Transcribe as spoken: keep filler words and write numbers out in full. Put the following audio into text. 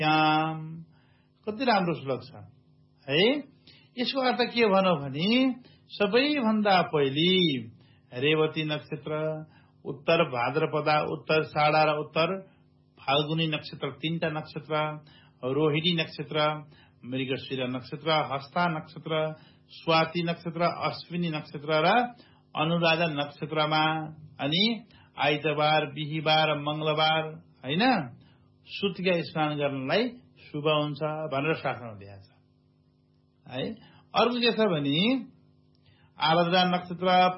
श्याम कति राम्रो श्लोक छ है। यसको अर्थ के भनौं भने सबैभन्दा पहिली रेवती नक्षत्र, उत्तर भाद्रपदा, उत्तर साडा र उत्तर फाल्गुनी नक्षत्र तीनटा नक्षत्र, रोहिणी नक्षत्र, मृगशिरा नक्षत्र, हस्ता नक्षत्र, स्वाति नक्षत्र, अश्विनी नक्षत्र र अनुराधा नक्षत्रमा अनि आइतबार, बिहीबार, मंगलबार हैन सुतिका स्नान गर्नलाई शुभ हुन्छ भनेर शास्त्रमा दिएको छ है। अर्को के छ भने आर्द्रा नक्षत्र,